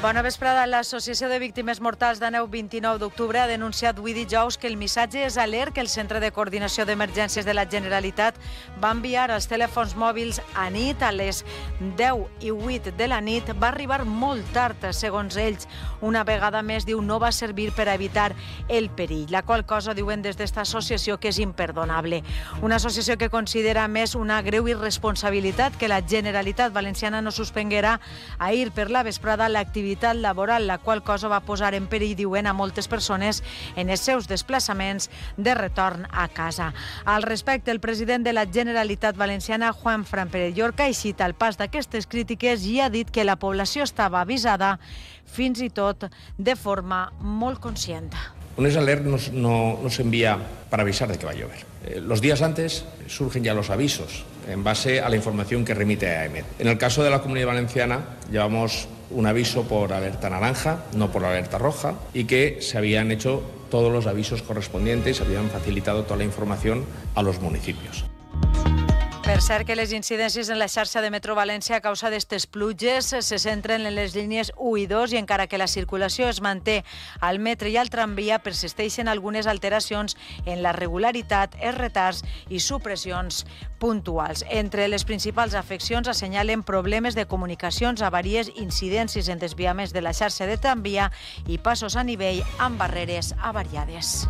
Bona vesprada. L'Associació de Víctimes Mortals de Neu 29 d'octubre ha denunciat avui dijous que el missatge és alert que el Centre de Coordinació d'Emergències de la Generalitat va enviar als telèfons mòbils a nit a les 10:08 de la nit va arribar molt tard, segons ells. Una vegada més, diu, no va servir per a evitar el perill, la qual cosa diuen des d'esta associació que és imperdonable. Una associació que considera més una greu irresponsabilitat que la Generalitat Valenciana no suspenguera ahir per la vesprada l'activitat laboral, la qual cosa va posar en perill, diuen, a moltes persones en els seus desplaçaments de retorn a casa. Al respecte, el president de la Generalitat Valenciana, Juanfran Pérez Llorca, ha cita el pas d'aquestes crítiques i ha dit que la població estava avisada, fins i tot de forma molt conscient. Un alert no se envía para avisar de que va a llover. Los días antes surgen ya los avisos en base a la información que remite AEMET. En el caso de la Comunidad Valenciana llevamos un aviso por alerta naranja, no por alerta roja, y que se habían hecho todos los avisos correspondientes, se habían facilitado toda la información a los municipios. Per cert, que les incidències en la xarxa de Metro València a causa d'aquestes pluges se centren en les línies 1 i 2 i encara que la circulació es manté al metre i al tramvia, persisteixen algunes alteracions en la regularitat, els retards i supressions puntuals. Entre les principals afeccions assenyalen problemes de comunicacions, avaries, incidències en desviaments de la xarxa de tramvia i passos a nivell amb barreres avariades.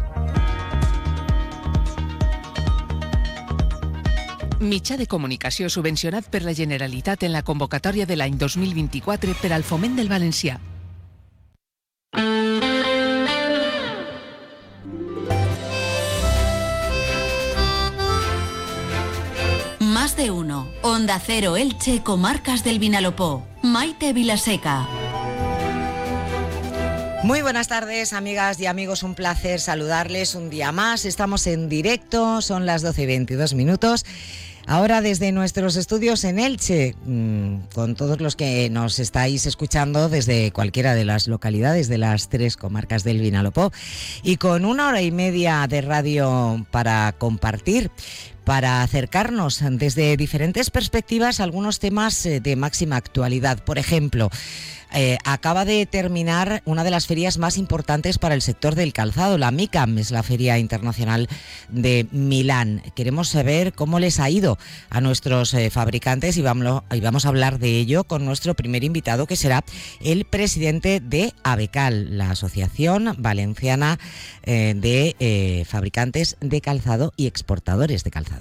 Mitjà de comunicació subvencionat per la Generalitat en la convocatòria de l'any 2024 per al foment del valencià. Más de uno. Onda Cero Elche, Comarcas del Vinalopó. Maite Vilaseca. Muy buenas tardes, amigas y amigos, un placer saludarles un día más. Estamos en directo, son las 12:22. Ahora desde nuestros estudios en Elche, con todos los que nos estáis escuchando desde cualquiera de las localidades de las 3 comarcas del Vinalopó y con 1 hora y media de radio para compartir, para acercarnos desde diferentes perspectivas a algunos temas de máxima actualidad. Por ejemplo, acaba de terminar una de las ferias más importantes para el sector del calzado. La MICAM es la Feria Internacional de Milán. Queremos saber cómo les ha ido a nuestros fabricantes y vamos a hablar de ello con nuestro primer invitado, que será el presidente de ABECAL, la Asociación Valenciana de Fabricantes de Calzado y Exportadores de Calzado.